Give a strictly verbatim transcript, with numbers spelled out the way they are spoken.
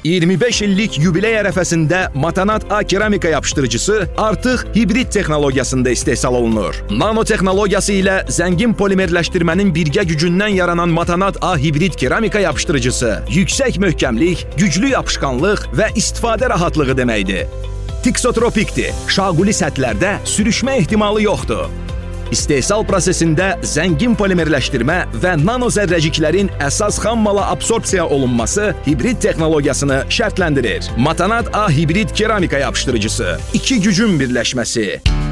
iyirmi beş illik yubiley ərəfəsində Matanat A keramika yapışdırıcısı artıq hibrid texnologiyasında istehsal olunur. Nanotexnologiyası ilə zəngin polimerləşdirmənin birgə gücündən yaranan Matanat A hibrid keramika yapışdırıcısı yüksək möhkəmlik, güclü yapışqanlıq və istifadə rahatlığı deməkdir. Tiksotropikdir. Şaquli səthlərdə sürüşmə ehtimalı yoxdur. İstehsal prosesində zəngin polimerləşdirmə və nano zərrəciklərin əsas xammala absorpsiya olunması hibrid texnologiyasını şərtləndirir. Matanat A hibrid keramika yapışdırıcısı. İki gücün birləşməsi.